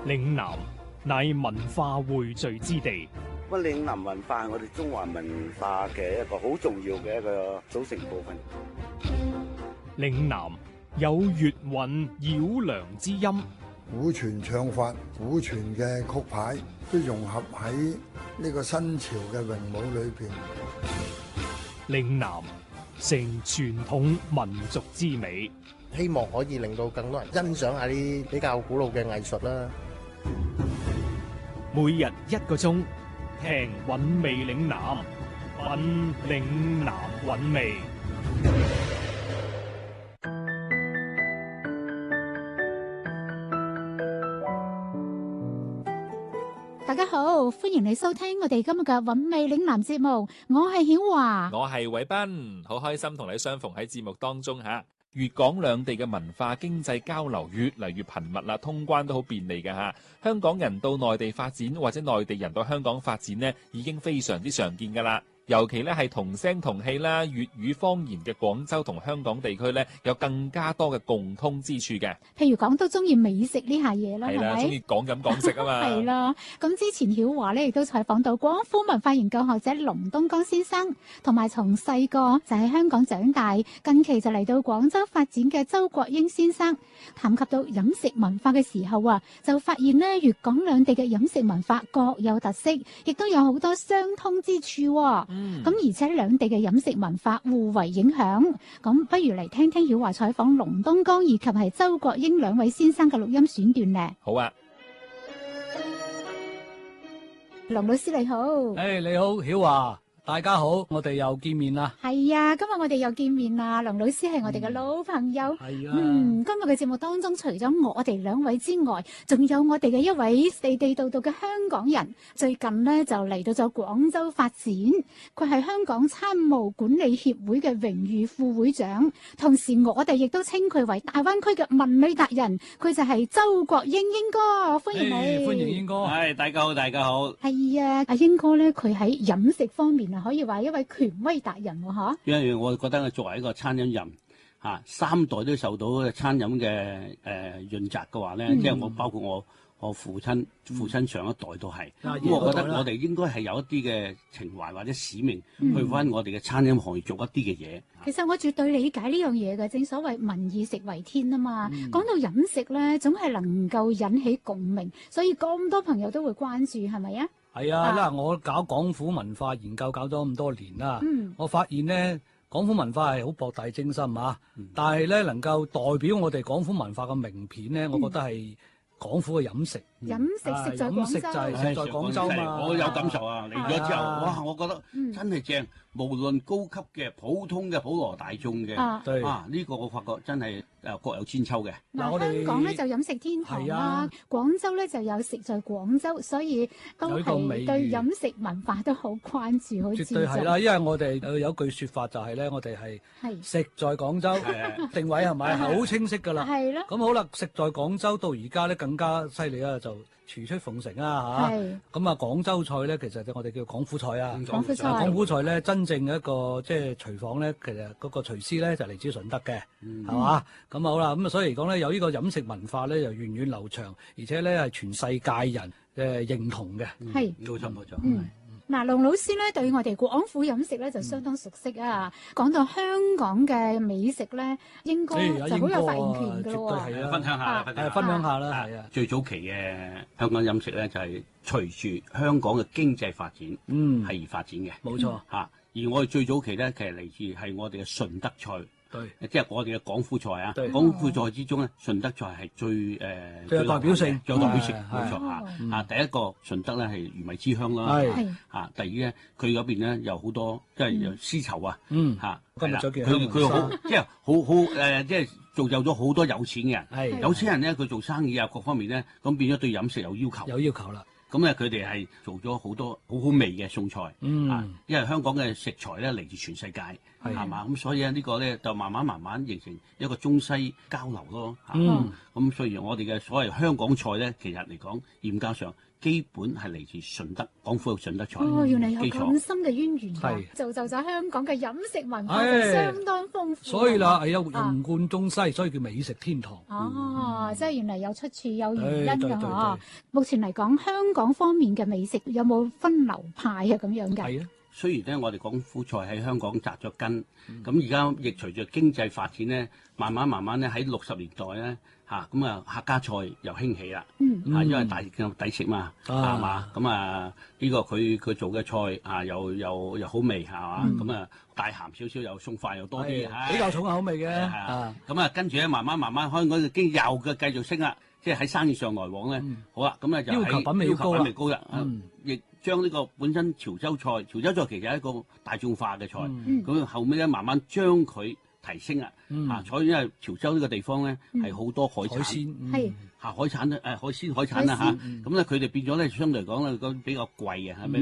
嶺南乃文化匯聚之地。 咁嶺南文化係我哋中華文化嘅一個好重要嘅一個組成部分。 嶺南有粵韻繞梁之音， 古傳唱法、古傳嘅曲牌都融合喺呢個新潮嘅詠舞裏邊。 嶺南成傳統民族之美， 希望可以令到更多人欣賞下啲比較古老嘅藝術啦。 每日1個鐘，聽韻味嶺南，品嶺南韻味。 大家好，歡迎你收聽我哋今日嘅韻味嶺南節目，我係曉華， 我係偉斌，好開心同你相逢喺節目當中吓。粵港兩地嘅文化經濟交流越嚟越頻密啦，通關都好便利嘅吓。香港人到內地發展或者內地人到香港發展呢，已經非常之常見噶啦。尤其咧係同聲同氣啦，粵語方言嘅廣州同香港地區咧，有更加多嘅共通之處嘅。 譬如講都中意美食呢下嘢啦，係咪？ 中意講飲講食啊嘛。 係啦，咁之前曉華咧亦都採訪到廣府文化研究學者龍東江先生，同埋從細個就喺香港長大，近期就嚟到廣州發展嘅周國英先生。談及到飲食文化嘅時候啊，就發現咧粵港兩地嘅飲食文化各有特色，亦都有好多相通之處。咁而且兩地嘅飲食文化互為影響，咁不如嚟聽聽曉華採訪龍東江以及係周國英兩位先生嘅錄音選段咧。 好啊， 龍老師你好。 你好，曉華。大家好，我哋又見面啦。 係啊，今日我哋又見面啦。龍老師係我哋嘅老朋友。 係啊。 今日嘅節目當中，除咗我哋兩位之外，仲有我哋嘅一位地地道道嘅香港人。最近呢，就嚟到咗廣州發展，佢係香港餐務管理協會嘅榮譽副會長，同時我哋亦都稱佢為大灣區嘅文旅達人。佢就係周國英英哥，歡迎你。 歡迎英哥。 大家好，大家好。 係啊，阿英哥咧，佢喺飲食方面可以話一位權威達人喎，嚇！ 因為我覺得我作為一個餐飲人，三代都受到餐飲嘅潤澤嘅話咧，即係我包括我父親上一代都係。咁我覺得我哋應該係有一啲嘅情懷或者使命，去翻我哋嘅餐飲行業做一啲嘅嘢。 其實我絕對理解呢樣嘢嘅，正所謂民以食為天啊嘛。講到飲食咧，總係能夠引起共鳴，所以咁多朋友都會關注，係咪啊？ 係啊，嗱，我搞廣府文化研究搞咗咁多年啦，我發現咧廣府文化係好博大精深啊，但係咧能夠代表我哋廣府文化嘅名片咧，我覺得係廣府嘅飲食。 飲食食在廣州， 飲食就係食在廣州嘛。 我有感受啊！嚟咗之後，哇！我覺得真係正，無論高級嘅、普通嘅、普羅大眾嘅，呢個我發覺真係各有千秋嘅。 嗱，香港咧就飲食天堂啦，廣州咧就有食在廣州，所以都係對飲食文化都好關注，好注重。 絕對係啦，因為我哋有句説法就係咧，我哋係食在廣州，定位係咪係好清晰㗎啦？係咯。咁好啦，食在廣州到而家咧更加犀利啦，就廚出鳳城啊嚇！咁啊廣州菜咧，其實我哋叫廣府菜啊。廣府菜咧，真正嘅一個即係廚房咧，其實嗰個廚師咧就嚟自順德嘅，係嘛？咁好啦，咁啊所以嚟講咧，有呢個飲食文化咧，就源遠流長，而且咧係全世界人認同嘅。 係冇錯冇錯。 嗱，龍老師咧對我哋廣府飲食咧就相當熟悉啊！講到香港嘅美食咧，應該就好有發言權㗎喎。 絕對係啊！ 分享下， 分享下啦，係啊！ 最早期嘅香港飲食咧，就係隨住香港嘅經濟發展，係而發展嘅。冇錯嚇。而我哋最早期咧，其實嚟自係我哋嘅順德菜。即係我哋嘅廣府菜啊！廣府菜之中咧，順德菜係最有代表性，最有代表性，冇錯嚇。第一個順德咧係魚米之鄉啦，嚇。第二咧，佢嗰邊咧有好多即係有絲綢啊，嚇。佢好即係好即係造就咗好多有錢嘅人。有錢人咧，佢做生意啊各方面咧，咁變咗對飲食有要求。有要求啦。咁咧，佢哋係做咗好多好好味嘅餸菜，因為香港嘅食材咧嚟自全世界， 係嘛？咁所以呢個咧就慢慢形成一個中西交流咯。咁所以我哋嘅所謂香港菜咧，其實嚟講嚴格上基本係嚟自順德廣府嘅順德菜。 原來有咁深嘅淵源㗎，造就咗香港嘅飲食文化就相當豐富。 所以啦，係融貫中西，所以叫美食天堂。 即係原來有出處有原因㗎嗬。目前嚟講，香港方面嘅美食有冇分流派啊咁樣㗎？ 係啊。 雖然咧，我哋廣府菜喺香港扎咗根，咁而家亦隨住經濟發展咧，慢慢咧喺60年代咧咁啊客家菜又興起啦，因為大抵食嘛，係嘛？咁呢個佢做嘅菜又好味係嘛？咁大鹹少少又餸飯又多啲， 比較重口味嘅。 咁跟住咧慢慢香港嘅經濟又繼續升啦，即係喺生意上來往咧，好啦，咁咧就要求品味高啦， 亦將呢個本身潮州菜其實係一個大眾化嘅菜，咁後尾咧慢慢將佢提升啦，所以因為潮州呢個地方咧係好多海鮮，海產啦，咁咧佢哋變咗咧相對嚟講咧比較貴嘅，係咪？